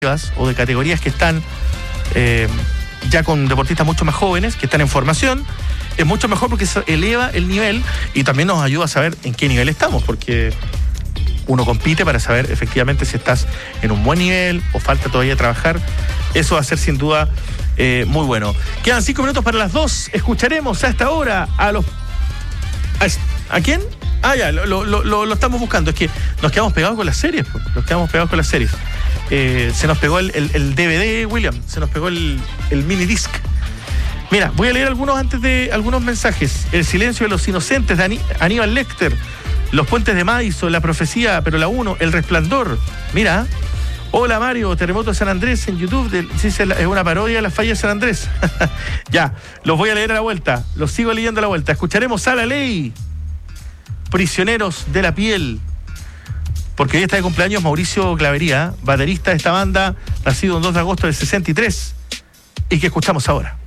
o de categorías que están ya con deportistas mucho más jóvenes, que están en formación, es mucho mejor porque se eleva el nivel y también nos ayuda a saber en qué nivel estamos, porque uno compite para saber efectivamente si estás en un buen nivel o falta todavía trabajar. Eso va a ser sin duda muy bueno. Quedan 5 minutos para las 2. Escucharemos a esta hora ¿a quién? Ah, ya, lo estamos buscando. Es que nos quedamos pegados con las series. Se nos pegó el DVD, William. Se nos pegó el mini disc. Mira, voy a leer algunos mensajes. El silencio de los inocentes de Aníbal Lecter. Los puentes de Madison, La profecía, pero la 1, El resplandor. Mira. Hola Mario, Terremoto de San Andrés en YouTube. Es una parodia de la falla de San Andrés. Ya, los voy a leer a la vuelta. Los sigo leyendo a la vuelta. Escucharemos a La Ley. Prisioneros de la piel. Porque hoy está de cumpleaños Mauricio Clavería, baterista de esta banda, nacido el 2 de agosto del 63, y que escuchamos ahora.